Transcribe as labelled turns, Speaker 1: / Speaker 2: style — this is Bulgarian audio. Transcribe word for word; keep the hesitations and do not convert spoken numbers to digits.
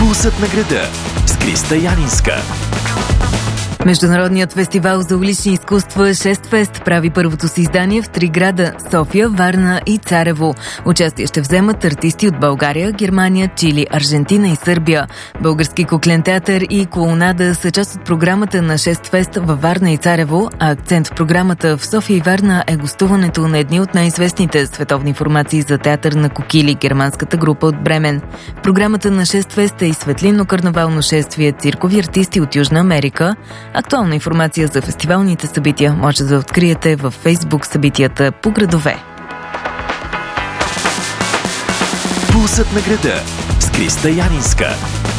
Speaker 1: Пулсът на града с Криста Янинска.
Speaker 2: Международният фестивал за улични изкуства шест фест прави първото си издание в три града – София, Варна и Царево. Участие ще вземат артисти от България, Германия, Чили, Аржентина и Сърбия. Български куклен театър и клоунада са част от програмата на шест фест във Варна и Царево, а акцент в програмата в София и Варна е гостуването на едни от най-известните световни формации за театър на кокили – германската група от Бремен. В програмата на шест фест е и светлинно карнавално шествие, циркови артисти от Южна Америка. Актуална информация за фестивалните събития може да откриете във Фейсбук събитията по градове.
Speaker 1: Пулсът на града с Криста Янинска.